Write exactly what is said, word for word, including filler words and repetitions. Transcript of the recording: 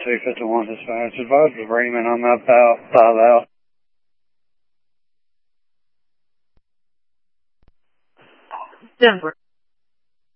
two fifty-one dispatch. Advise the Raymond, I'm about five out. Denver.